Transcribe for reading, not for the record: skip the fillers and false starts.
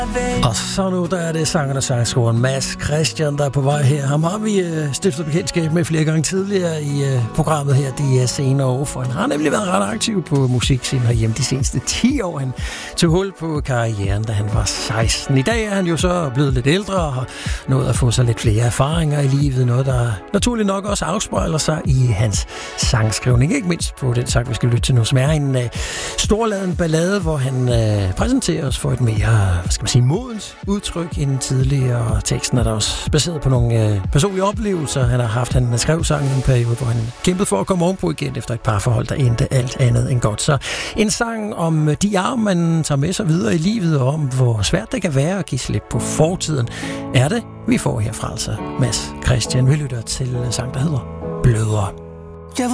Og så nu, der er det sangeren og sangskriver Mads Christian, der er på vej her. Ham har vi stiftet bekendtskab med flere gange tidligere i programmet her de senere år, for han har nemlig været ret aktiv på musikscenen herhjemme de seneste 10 år. Han tog hul på karrieren, da han var 16. I dag er han jo så blevet lidt ældre og har nået at få sig lidt flere erfaringer i livet, noget der naturligt nok også afspejler sig i hans sangskrivning, ikke mindst på den sang, vi skal lytte til nu, som er en storladen ballade, hvor han præsenterer os for et mere, hvad skal man sige, modent udtryk end tidligere. Teksten er der også baseret på nogle personlige oplevelser, han har haft. Han skrev sangen i en periode, hvor han kæmpede for at komme ovenpå igen efter et parforhold, der endte alt andet end godt. Så en sang om de arv, man tager med sig videre i livet, og om hvor svært det kan være at give slip på fortiden, er det, vi får herfra altså Mads Christian. Vi lytter til en sang, der hedder Blødere.